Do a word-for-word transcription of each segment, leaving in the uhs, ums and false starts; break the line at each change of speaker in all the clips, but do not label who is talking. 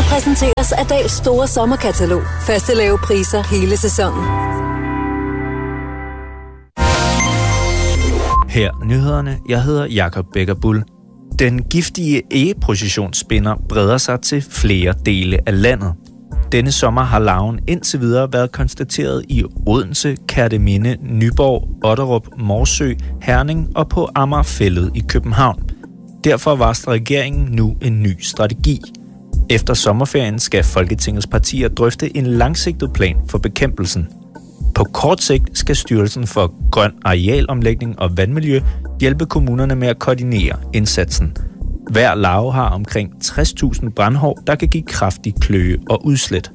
præsenteres af Dahls store sommerkatalog. Faste lave priser hele sæsonen.
Her nyhederne. Jeg hedder Jakob Becker-Bull. Den giftige egepositionsspinner breder sig til flere dele af landet. Denne sommer har larven indtil videre været konstateret i Odense, Kerteminde, Nyborg, Otterup, Morsø, Herning og på Amagerfælled i København. Derfor varsler regeringen nu en ny strategi. Efter sommerferien skal Folketingets partier drøfte en langsigtet plan for bekæmpelsen. På kort sigt skal Styrelsen for Grøn Arealomlægning og Vandmiljø hjælpe kommunerne med at koordinere indsatsen. Hver larve har omkring tres tusind brandhår, der kan give kraftig kløe og udslæt.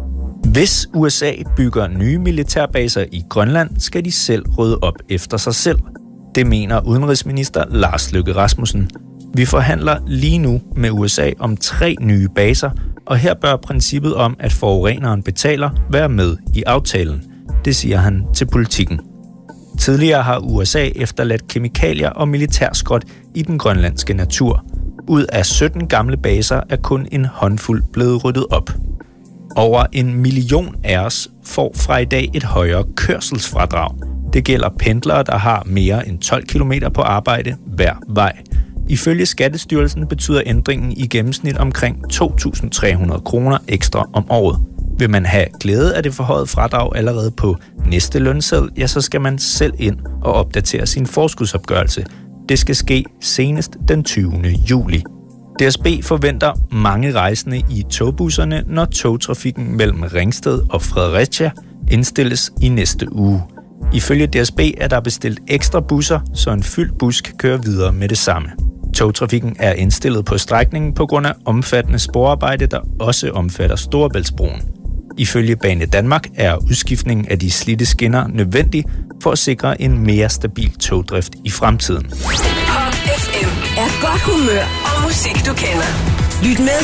Hvis U S A bygger nye militærbaser i Grønland, skal de selv rydde op efter sig selv. Det mener udenrigsminister Lars Løkke Rasmussen. Vi forhandler lige nu med U S A om tre nye baser, og her bør princippet om, at forureneren betaler, være med i aftalen. Det siger han til Politikken. Tidligere har U S A efterladt kemikalier og militærskrot i den grønlandske natur. Ud af sytten gamle baser er kun en håndfuld blevet ryddet op. Over en million af os får fra i dag et højere kørselsfradrag. Det gælder pendlere, der har mere end tolv kilometer på arbejde hver vej. Ifølge Skattestyrelsen betyder ændringen i gennemsnit omkring to tusind tre hundrede kroner ekstra om året. Vil man have glæde af det forhøjede fradrag allerede på næste lønseddel, ja, så skal man selv ind og opdatere sin forskudsopgørelse. Det skal ske senest den tyvende juli. D S B forventer mange rejsende i togbusserne, når togtrafikken mellem Ringsted og Fredericia indstilles i næste uge. Ifølge D S B er der bestilt ekstra busser, så en fyldt bus kan køre videre med det samme. Togtrafikken er indstillet på strækningen på grund af omfattende sporarbejde, der også omfatter Storebæltsbroen. Ifølge Bane Danmark er udskiftningen af de slidte skinner nødvendig for at sikre en mere stabil togdrift i fremtiden.
Pop F M er godt humør og musik, du kender. Lyt med